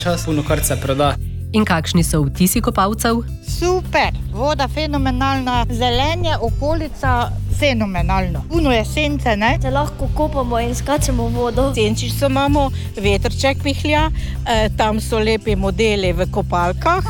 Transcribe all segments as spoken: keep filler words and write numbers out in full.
Čas puno kar se proda. In kakšni so vtisi kopalcev? Super, voda fenomenalna, zelenje, okolica fenomenalno. Puno je sence, ne? Se lahko kopamo in skačemo v vodo. Senčico imamo, vetrček pihlja, eh, tam so lepi modeli v kopalkah,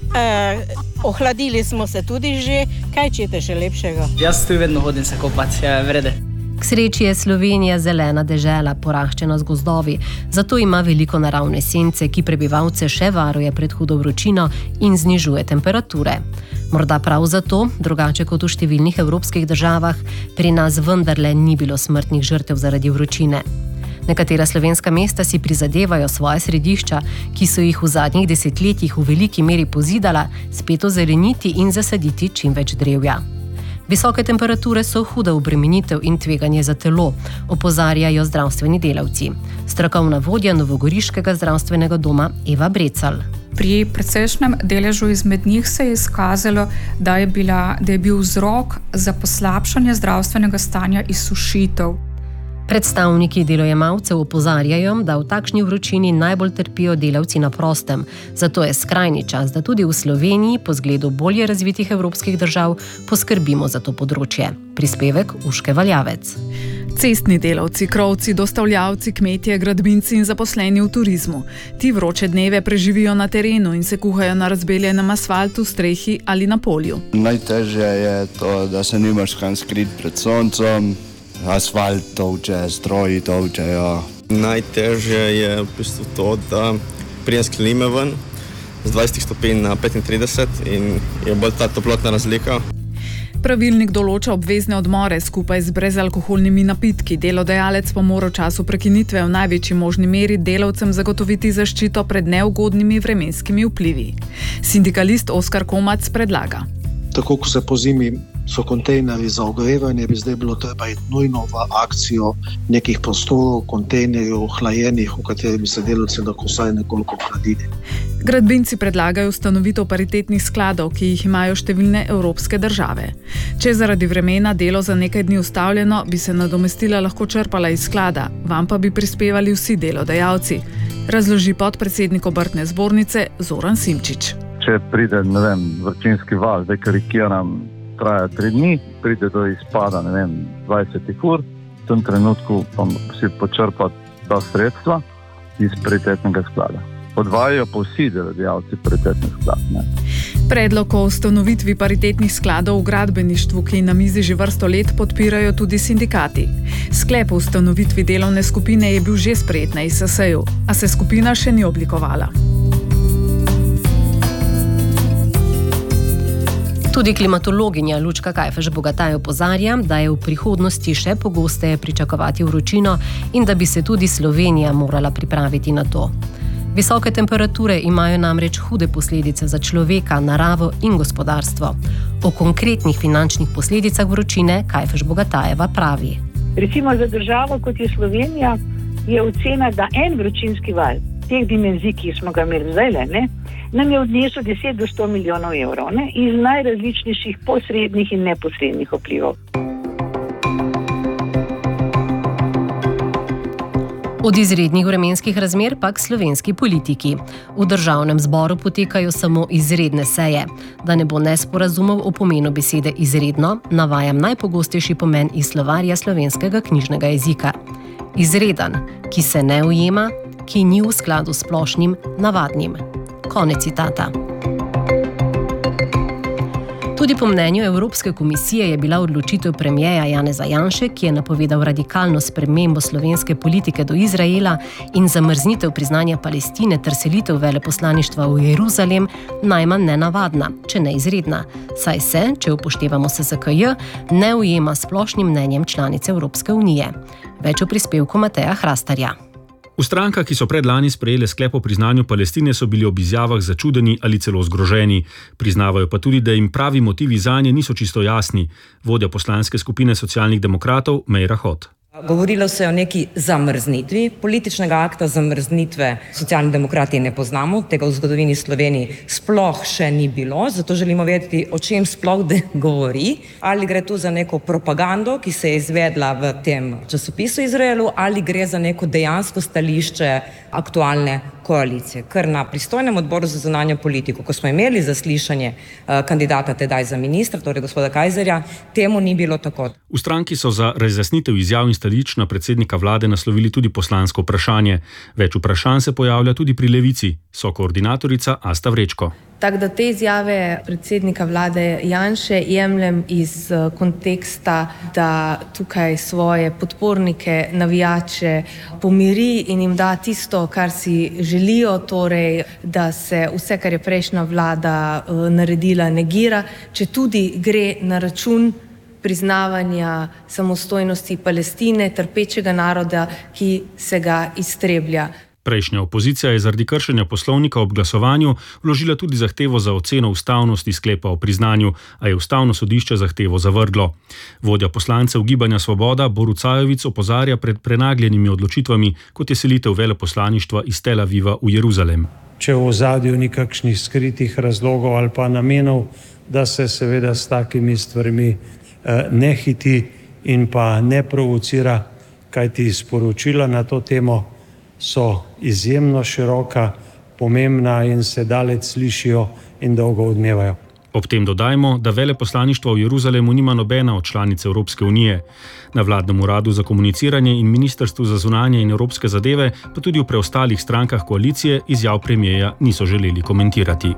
eh, ohladili smo se tudi že, kaj čete še lepšega? Jaz tu vedno hodim se kopati, je vrede. K sreči je Slovenija zelena dežela, poraščena z gozdovi, zato ima veliko naravne sence, ki prebivalce še varuje pred hudo vročino in znižuje temperature. Morda prav zato, drugače kot v številnih evropskih državah, pri nas vendarle ni bilo smrtnih žrtev zaradi vročine. Nekatera slovenska mesta si prizadevajo svoje središča, ki so jih v zadnjih desetletjih v veliki meri pozidala, spet ozeleniti in zasaditi čim več drevja. Visoke temperature so huda obremenitev in tveganje za telo, opozarjajo zdravstveni delavci. Strokovna vodja novogoriškega zdravstvenega doma Eva Brecal. Pri precejšnjem deležu izmed njih se je izkazalo, da je, bila, da je bil vzrok za poslabšanje zdravstvenega stanja izsušitev. Predstavniki delojemalcev opozarjajo, da v takšni vročini najbolj trpijo delavci na prostem, zato je skrajni čas, da tudi v Sloveniji, po zgledu bolje razvitih evropskih držav, poskrbimo za to področje. Prispevek Urške Valjavec. Cestni delavci, krovci, dostavljavci, kmetje, gradbinci in zaposleni v turizmu. Ti vroče dneve preživijo na terenu in se kuhajo na razbeljenem asfaltu, strehi ali na polju. Najtežje je to, da se nimaš kam skriti pred soncem. Asfalt tolče, stroji tolčejo. Najtežje je v bistvu to, da prijem s klime ven z dvajset stopinj na petintrideset in je bolj ta toplotna razlika. Pravilnik določa obvezne odmore skupaj z brezalkoholnimi napitki. Delodajalec pa mora v času prekinitve v največji možni meri delavcem zagotoviti zaščito pred neugodnimi vremenskimi vplivi. Sindikalist Oskar Komac predlaga. Tako, ko se po zimi so kontejnerji za ogrevanje, bi zdaj bilo treba iti nujno v akcijo nekih prostorov, kontejnerjev, hlajenih, v katerih bi se delavci lahko vsaj nekoliko hladili. Gradbinci predlagajo ustanovitev paritetnih skladov, ki jih imajo številne evropske države. Če zaradi vremena delo za nekaj dni ustavljeno, bi se nadomestila lahko črpala iz sklada, vam pa bi prispevali vsi delodajalci, razloži podpredsednik obrtne zbornice Zoran Simčič. Če pride, ne vem, vročinski val, zdaj karikiram, traja tri dni, pride do izpada, ne vem, dvajset ur, v tem trenutku pa si počrpa ta sredstva iz paritetnega sklada. Odvajajo pa vsi delodajalci paritetnih sklad. Ne. Predlog o ustanovitvi paritetnih skladov v gradbeništvu, ki na mizi že vrsto let, podpirajo tudi sindikati. Sklep o ustanovitvi delovne skupine je bil že sprejet na I S S-ju, a se skupina še ni oblikovala. Tudi klimatologinja Lučka Kajfež-Bogataj opozarja, da je v prihodnosti še pogosteje pričakovati vročino in da bi se tudi Slovenija morala pripraviti na to. Visoke temperature imajo namreč hude posledice za človeka, naravo in gospodarstvo. O konkretnih finančnih posledicah vročine Kajfež-Bogatajeva pravi. Recimo za državo, kot je Slovenija, je ocena, da en vročinski val teh dimenzij, ki smo ga imeli zdaj, ne, nam je odnesel deset do sto milijonov evrov, ne, iz najrazličnejših posrednih in neposrednih vplivov. Od izrednih vremenskih razmer pa k slovenski politiki. V državnem zboru potekajo samo izredne seje. Da ne bo nesporazumov o pomenu besede izredno, navajam najpogostejši pomen iz slovarja slovenskega knjižnega jezika. Izreden, ki se ne ujema, ki ni v skladu s splošnim, navadnim. Konec citata. Tudi po mnenju Evropske komisije je bila odločitev premierja Janeza Janše, ki je napovedal radikalno spremembo slovenske politike do Izraela in zamrznitev priznanja Palestine ter selitev veleposlaništva v Jeruzalem, najmanj nenavadna, če ne izredna, saj se, če upoštevamo S S K J, ne ujema splošnim mnenjem članice Evropske unije. Več o prispevku Mateja Hrastarja. V strankah, ki so predlani sprejele sklep o priznanju Palestine, so bili ob izjavah začudeni ali celo zgroženi. Priznavajo pa tudi, da jim pravi motivi zanje niso čisto jasni. Vodja poslanske skupine socialnih demokratov Meira Hot. Govorilo se je o neki zamrznitvi. Političnega akta zamrznitve socialni demokrati ne poznamo, tega v zgodovini Sloveniji sploh še ni bilo, zato želimo vedeti, o čem sploh govori. Ali gre tu za neko propagando, ki se je izvedla v tem časopisu Izraelu, ali gre za neko dejansko stališče aktualne koalicije. Ker na pristojnem odboru za zunanjo politiko, ko smo imeli zaslišanje uh, kandidata tedaj za ministra, torej gospoda Kajzerja, temu ni bilo tako. V stranki so za razjasnitev izjav in stališč na predsednika vlade naslovili tudi poslansko vprašanje. Več vprašanj se pojavlja tudi pri Levici, so koordinatorica Asta Vrečko. Tako da te izjave predsednika vlade Janše jemljem iz konteksta, da tukaj svoje podpornike, navijače pomiri in jim da tisto, kar si želijo, torej da se vse, kar je prejšnja vlada naredila, negira, če tudi gre na račun priznavanja samostojnosti Palestine, trpečega naroda, ki se ga iztreblja. Prejšnja opozicija je zaradi kršenja poslovnika ob glasovanju vložila tudi zahtevo za oceno ustavnosti sklepa o priznanju, a je ustavno sodišče zahtevo zavrglo. Vodja poslancev Gibanja Svoboda Borut Sajovic opozarja pred prenagljenimi odločitvami, kot je selitev veleposlaništva iz Tel Aviva v Jeruzalem. Če v ozadju ni kakšnih skritih razlogov ali pa namenov, da se seveda s takimi stvarmi ne hiti in pa ne provocira, kajti sporočila na to temo so izjemno široka, pomembna in se daleč slišijo in dolgo odmevajo. Ob tem dodajmo, da veleposlaništvo v Jeruzalemu nima nobena od članic Evropske unije. Na vladnem uradu za komuniciranje in ministrstvu za zunanje in evropske zadeve, pa tudi v preostalih strankah koalicije, izjav premierja niso želeli komentirati.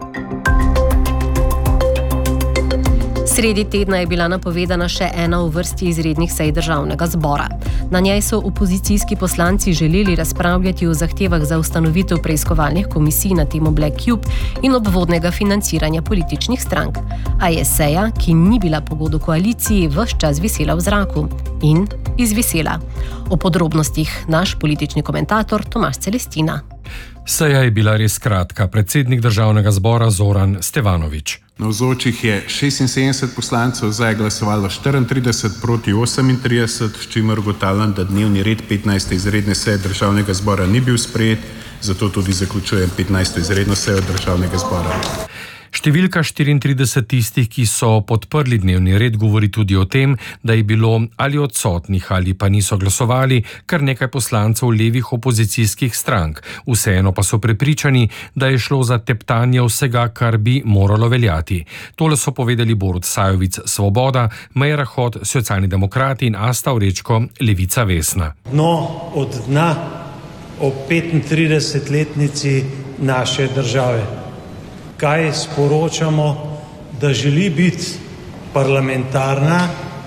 Sredi tedna je bila napovedana še ena v vrsti izrednih sej državnega zbora. Na njej so opozicijski poslanci želeli razpravljati o zahtevah za ustanovitev preiskovalnih komisij na temo Black Cube in obvodnega financiranja političnih strank. A je seja, ki ni bila po godu koaliciji, ves čas visela v zraku in izvisela. O podrobnostih naš politični komentator Tomaž Celestina. Seja je bila res kratka. Predsednik državnega zbora Zoran Stevanović. Navzočih je šestinsedemdeset poslancev, za je glasovalo štiriintrideset proti osemintrideset, s čimer ugotavljam, da dnevni red petnajste izredne seje državnega zbora ni bil sprejet, zato tudi zaključujem petnajsto izredno sejo državnega zbora. Številka štiriintrideset tistih, ki so podprli dnevni red, govori tudi o tem, da je bilo ali odsotnih ali pa niso glasovali kar nekaj poslancev levih opozicijskih strank. Vseeno pa so prepričani, da je šlo za teptanje vsega, kar bi moralo veljati. Tole so povedali Borut Sajovic Svoboda, Meira Hot Socialni demokrati in Asta Vrečko Levica Vesna. No, od dna ob petintridesetletnici naše države. Kaj sporočamo, da želi biti parlamentarna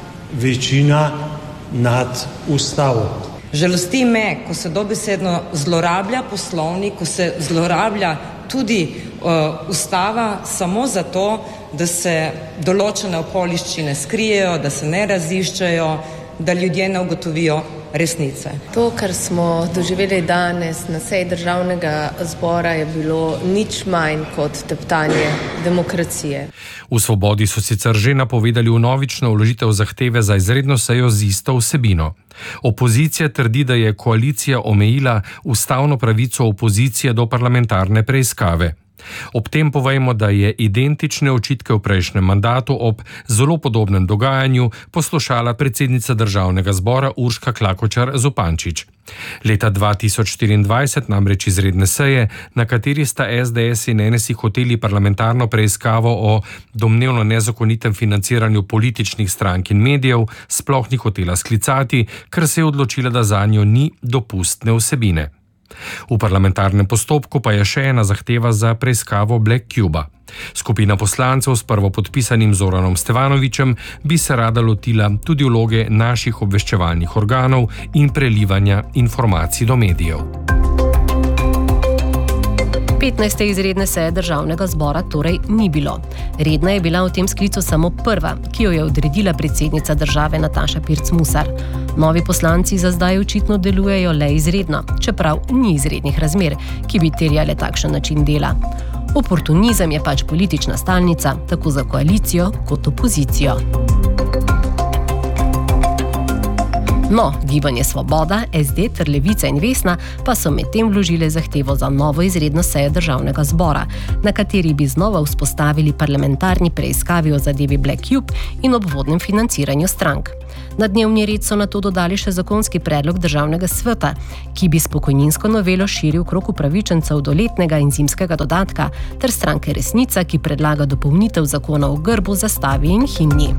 večina nad ustavo. Žalosti me, ko se dobesedno zlorablja poslovnik, ko se zlorablja tudi uh, ustava samo zato, da se določene okoliščine skrijejo, da se ne raziščejo, da ljudje ne ugotovijo resnice. To, kar smo doživeli danes na seji državnega zbora, je bilo nič manj kot teptanje demokracije. V Svobodi so sicer že napovedali vnovično vložitev zahteve za izredno sejo z isto vsebino. Opozicija trdi, da je koalicija omejila ustavno pravico opozicije do parlamentarne preiskave. Ob tem povejmo, da je identične očitke v prejšnjem mandatu ob zelo podobnem dogajanju poslušala predsednica državnega zbora Urška Klakočar Zupančič. Leta dva tisoč štiriindvajset namreč izredne seje, na kateri sta es de es in en es i hoteli parlamentarno preiskavo o domnevno nezakonitem financiranju političnih strank in medijev, sploh ni hotela sklicati, ker se je odločila, da zanjo ni dopustne vsebine. V parlamentarnem postopku pa je še ena zahteva za preiskavo Black Cuba. Skupina poslancev s prvopodpisanim Zoranom Stevanovićem bi se rada lotila tudi vloge naših obveščevalnih organov in prelivanja informacij do medijev. petnajste izredne seje državnega zbora torej ni bilo. Redna je bila v tem sklicu samo prva, ki jo je odredila predsednica države Nataša Pirc Musar. Novi poslanci za zdaj očitno delujejo le izredno, čeprav ni izrednih razmer, ki bi terjale takšen način dela. Oportunizem je pač politična stalnica, tako za koalicijo kot opozicijo. No, Gibanje Svoboda, es de ter Levica in Vesna pa so medtem vložile zahtevo za novo izredno sejo državnega zbora, na kateri bi znova vzpostavili parlamentarni preiskavi o zadevi Black Cube in obvodnem financiranju strank. Na dnevni red so nato dodali še zakonski predlog Državnega sveta, ki bi s pokojninsko novelo širil krog upravičencev do letnega in zimskega dodatka, ter stranke Resnica, ki predlaga dopolnitev zakona o grbu, zastavi in himni.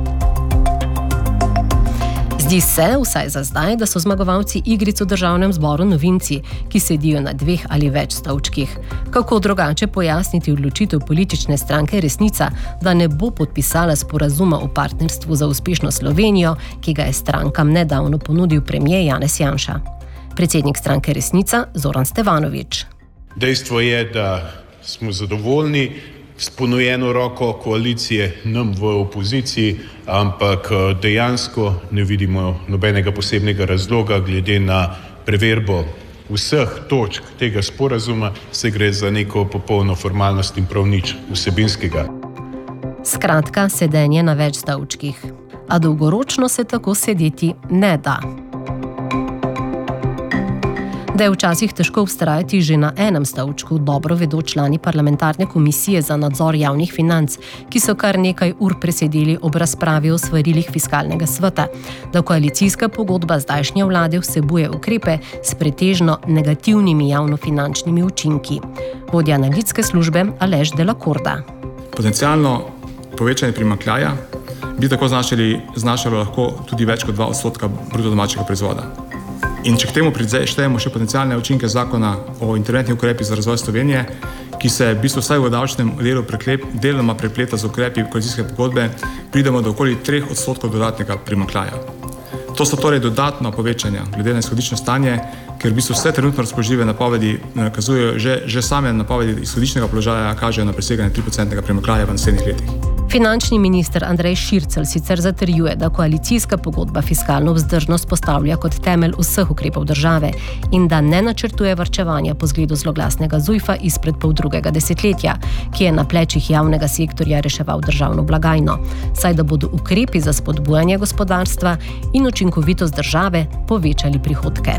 Zdi se, vsaj za zdaj, da so zmagovalci igric v Državnem zboru novinci, ki sedijo na dveh ali več stolčkih. Kako drugače pojasniti odločitev politične stranke Resnica, da ne bo podpisala sporazuma o partnerstvu za uspešno Slovenijo, ki ga je strankam nedavno ponudil premier Janez Janša. Predsednik stranke Resnica Zoran Stevanovič. Dejstvo je, da smo zadovoljni s ponujeno roko koalicije nam v opoziciji, ampak dejansko ne vidimo nobenega posebnega razloga glede na preverbo vseh točk tega sporazuma, se gre za neko popolno formalnost in prav nič vsebinskega. Skratka, sedenje na več stolčkih. A dolgoročno se tako sedeti ne da. Da je včasih težko vztrajati že na enem stolčku, dobro vedo člani parlamentarne komisije za nadzor javnih financ, ki so kar nekaj ur presedeli ob razpravi o svarilih fiskalnega sveta, da koalicijska pogodba zdajšnje vlade vsebuje ukrepe s pretežno negativnimi javnofinančnimi učinki. Vodja analitske službe Aleš de la Corda. Potencialno povečanje primanjkljaja bi tako znašali, znašalo lahko tudi več kot dva odstotka bruto domačega proizvoda. In če k temu prištejemo še potencialne učinke zakona o interventnih ukrepih za razvoj Slovenije, ki se v bistvu vsaj v davčnem delu preklep, deloma prepleta z ukrepi koalicijske pogodbe, pridemo do okoli treh odstotkov dodatnega primanjkljaja. To so torej dodatno povečanja glede na izhodično stanje, ker v bistvu vse trenutno razpoložljive napovedi nakazujejo, že, že same napovedi izhodičnega položaja kažejo na preseganje tri odstotnega primanjkljaja v naslednjih letih. Finančni minister Andrej Šircelj sicer zatrjuje, da koalicijska pogodba fiskalno vzdržnost postavlja kot temelj vseh ukrepov države in da ne načrtuje varčevanja po zgledu zloglasnega Zujfa izpred poldrugega desetletja, ki je na plečih javnega sektorja reševal državno blagajno, saj da bodo ukrepi za spodbujanje gospodarstva in učinkovitost države povečali prihodke.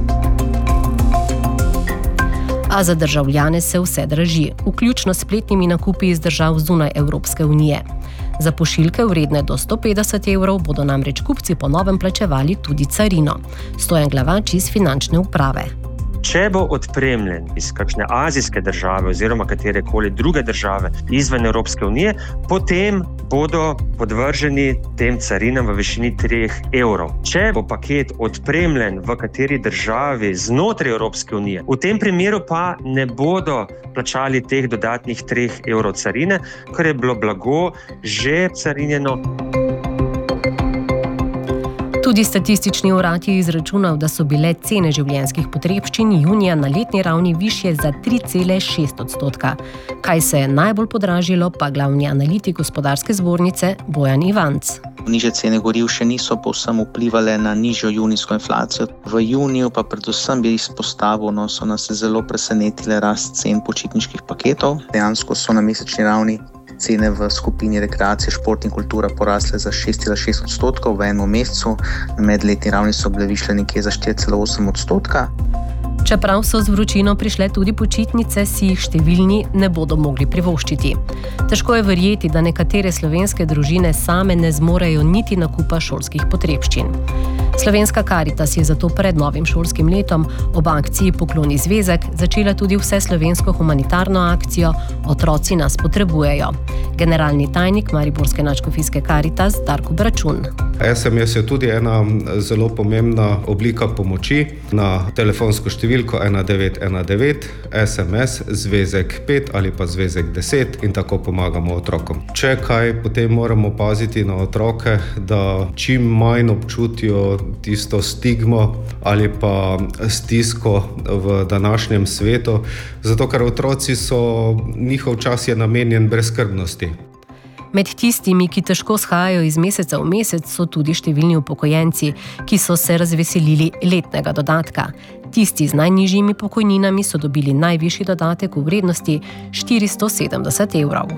A za državljane se vse draži, vključno s spletnimi nakupi iz držav zunaj Evropske unije. Za pošiljke vredne do sto petdeset evrov bodo namreč kupci po novem plačevali tudi carino. Stojan Glavač iz finančne uprave. Če bo odpremljen iz kakšne azijske države oziroma katerekoli druge države izven Evropske unije, potem bodo podvrženi tem carinam v višini treh evrov. Če bo paket odpremljen v kateri državi znotraj Evropske unije, v tem primeru pa ne bodo plačali teh dodatnih treh evrov carine, ker je bilo blago že carinjeno. Tudi statistični urad je izračunal, da so bile cene življenjskih potrebščin junija na letni ravni višje za tri cele šest odstotka. Kaj se je najbolj podražilo, pa glavni analitik Gospodarske zbornice Bojan Ivanc. Nižje cene goriv še niso povsem vplivale na nižjo junijsko inflacijo. V juniju pa predvsem bi izpostavil, no, so nas zelo presenetile rast cen počitniških paketov. Dejansko so na mesečni ravni cene v skupini rekreacije, šport in kultura porasle za šest cela šest odstotkov v enem mesecu, na medletni ravni so bile višle nekje za štiri cela osem odstotka. Čeprav so z vročino prišle tudi počitnice, si jih številni ne bodo mogli privoščiti. Težko je verjeti, da nekatere slovenske družine same ne zmorejo niti nakupa šolskih potrebščin. Slovenska Karitas je zato pred novim šolskim letom ob akciji Pokloni zvezek začela tudi vseslovensko humanitarno akcijo Otroci nas potrebujejo. Generalni tajnik mariborske nadškofijske Karitas Darko Bračun. es em es je tudi ena zelo pomembna oblika pomoči na telefonsko številko ena devet ena devet, es em es zvezek pet ali pa zvezek deset in tako pomagamo otrokom. Če kaj, potem moramo paziti na otroke, da čim manj občutijo tisto stigmo ali pa stisko v današnjem svetu, zato ker otroci so, njihov čas je namenjen brezskrbnosti. Med tistimi, ki težko shajajo iz meseca v mesec, so tudi številni upokojenci, ki so se razveselili letnega dodatka. Tisti z najnižjimi pokojninami so dobili najvišji dodatek v vrednosti štiristo sedemdeset evrov.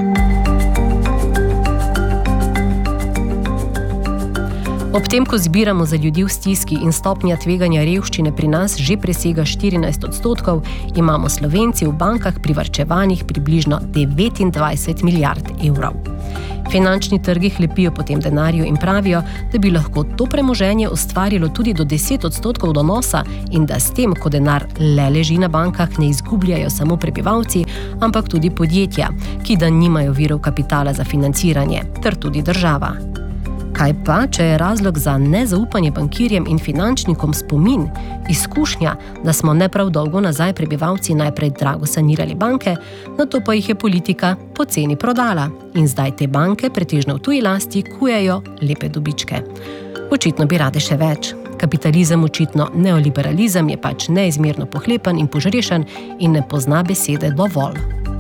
Ob tem, ko zbiramo za ljudi v stiski in stopnja tveganja revščine pri nas že presega štirinajst odstotkov, imamo Slovenci v bankah privarčevanih približno devetindvajset milijard evrov. Finančni trgi hlepijo po tem denarju in pravijo, da bi lahko to premoženje ustvarilo tudi do deset odstotkov donosa in da s tem, ko denar le leži na bankah, ne izgubljajo samo prebivalci, ampak tudi podjetja, ki da nimajo virov kapitala za financiranje, ter tudi država. Kaj pa, če je razlog za nezaupanje bankirjem in finančnikom spomin, izkušnja, da smo ne prav dolgo nazaj prebivalci najprej drago sanirali banke, nato pa jih je politika poceni prodala in zdaj te banke, pretežno v tuji lasti, kujejo lepe dobičke. Očitno bi rade še več. Kapitalizem, očitno neoliberalizem, je pač neizmerno pohlepen in požrešen in ne pozna besede dovolj.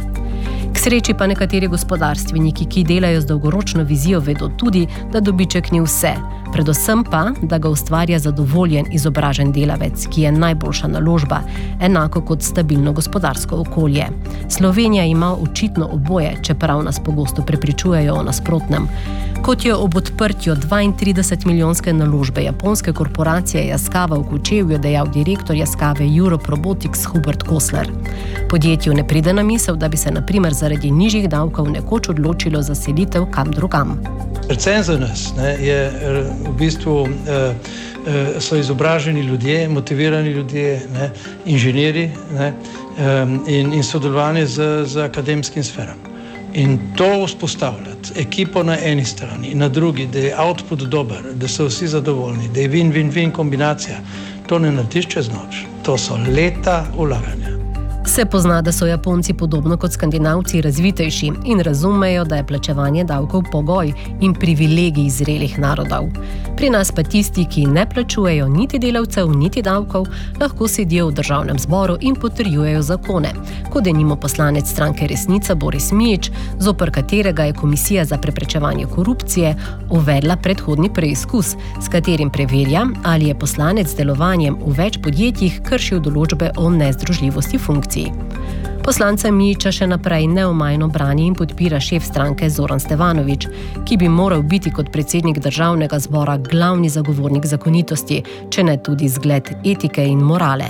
K sreči pa nekateri gospodarstveniki, ki delajo z dolgoročno vizijo, vedo tudi, da dobiček ni vse, predvsem pa, da ga ustvarja zadovoljen, izobražen delavec, ki je najboljša naložba, enako kot stabilno gospodarsko okolje. Slovenija ima očitno oboje, čeprav nas pogosto prepričujejo o nasprotnem. Kot je ob odprtju dvaintrideset milijonske naložbe japonske korporacije Yaskawa v Kočevju dejal direktor Yaskawe Europe Robotics Hubert Kosler. Podjetju ne pride na misel, da bi se na primer zaradi nižjih davkov nekoč odločilo za selitev kam drugam. Predvsem za nas ne, je v bistvu eh, so izobraženi ljudje, motivirani ljudje, ne, inženirji ne, in, in sodelovanje z, z akademskim sferom. In to vzpostavljati, ekipo na eni strani in na drugi, da je output dober, da so vsi zadovoljni, da je win-win-win kombinacija, to ne narediš čez noč. To so leta vlaganja. Se pozna, da so Japonci podobno kot Skandinavci razvitejši in razumejo, da je plačevanje davkov pogoj in privilegij zrelih narodov. Pri nas pa tisti, ki ne plačujejo niti delavcev, niti davkov, lahko sedijo v državnem zboru in potrjujejo zakone, kot denimo poslanec stranke Resnica Boris Mijić, zoper katerega je Komisija za preprečevanje korupcije uvedla predhodni preizkus, s katerim preverja, ali je poslanec z delovanjem v več podjetjih kršil določbe o nezdružljivosti funkcij. Poslanca Mijića še naprej neomajno brani in podpira šef stranke Zoran Stevanović, ki bi moral biti kot predsednik državnega zbora glavni zagovornik zakonitosti, če ne tudi zgled etike in morale.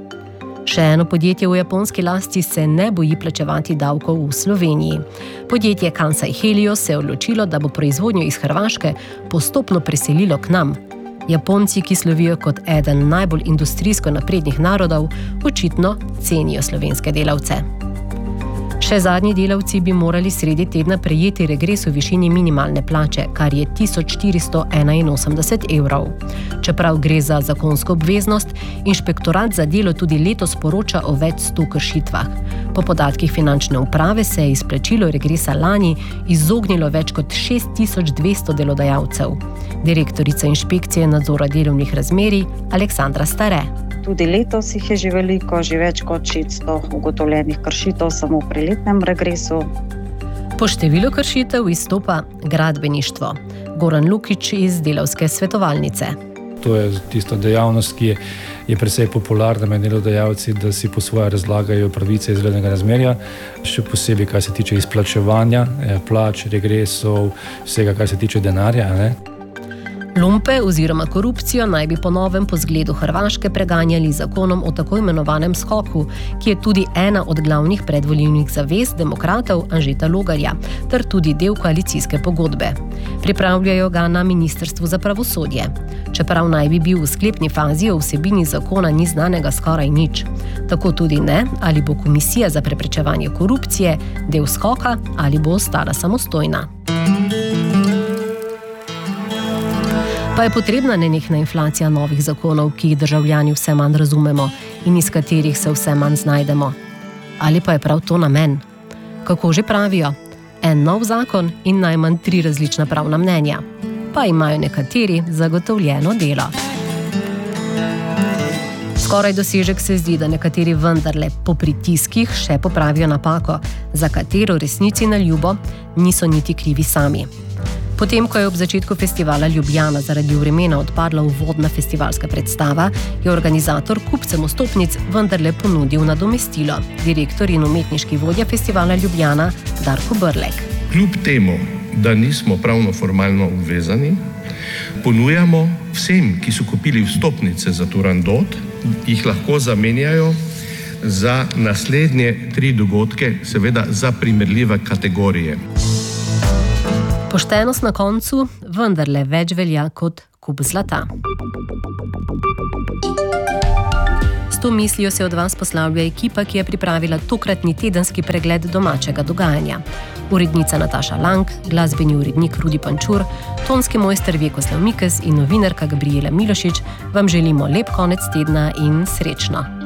Še eno podjetje v japonski lasti se ne boji plačevati davkov v Sloveniji. Podjetje Kansai Helios se je odločilo, da bo proizvodnjo iz Hrvaške postopno preselilo k nam. Japonci, ki slovijo kot eden najbolj industrijsko naprednih narodov, očitno cenijo slovenske delavce. Še zadnji delavci bi morali sredi tedna prejeti regres v višini minimalne plače, kar je tisoč štiristo enainosemdeset evrov. Čeprav gre za zakonsko obveznost, inšpektorat za delo tudi letos poroča o več sto kršitvah. Po podatkih finančne uprave se je izplačilo regresa lani izognilo več kot šest tisoč dvesto delodajalcev. Direktorica inšpekcije nadzora delovnih razmerij Aleksandra Stare. Tudi letos jih je že veliko, že več kot šeststo ugotovljenih kršitev samo pri letnem regresu. Po številu kršitev izstopa gradbeništvo. Goran Lukič iz Delavske svetovalnice. To je tista dejavnost, ki je, je precej popularna med delodajalci, da si po svoje razlagajo pravice iz delovnega razmerja, še posebej, kar se tiče izplačevanja, plač, regresov, vsega, kar se tiče denarja, ne? Lumpe oziroma korupcijo naj bi po novem po zgledu Hrvaške preganjali zakonom o tako imenovanem skoku, ki je tudi ena od glavnih predvolilnih zavez demokratov Anžeta Logarja, ter tudi del koalicijske pogodbe. Pripravljajo ga na Ministrstvu za pravosodje. Čeprav naj bi bil v sklepni fazi, o vsebini zakona ni znanega skoraj nič. Tako tudi ne, ali bo Komisija za preprečevanje korupcije del skoka ali bo ostala samostojna. Pa je potrebna nenehna inflacija novih zakonov, ki jih državljani vse manj razumemo in iz katerih se vse manj znajdemo. Ali pa je prav to namen? Kako že pravijo? En nov zakon in najmanj tri različna pravna mnenja. Pa imajo nekateri zagotovljeno delo. Skoraj dosežek se zdi, da nekateri vendarle po pritiskih še popravijo napako, za katero resnici na ljubo niso niti krivi sami. Potem, ko je ob začetku festivala Ljubljana zaradi vremena odpadla uvodna festivalska predstava, je organizator kupcem vstopnic vendarle ponudil nadomestilo. Direktor in umetniški vodja festivala Ljubljana Darko Brlek. Kljub temu, da nismo pravno formalno obvezani, ponujamo vsem, ki so kupili vstopnice za Turandot, jih lahko zamenjajo za naslednje tri dogodke, seveda za primerljive kategorije. Poštenost na koncu vendarle več velja kot kup zlata. S to mislijo se od vas poslavlja ekipa, ki je pripravila tokratni tedenski pregled domačega dogajanja. Urednica Nataša Lang, glasbeni urednik Rudi Pančur, tonski mojster Vjekoslav Mikes in novinarka Gabriela Milošič vam želimo lep konec tedna in srečno!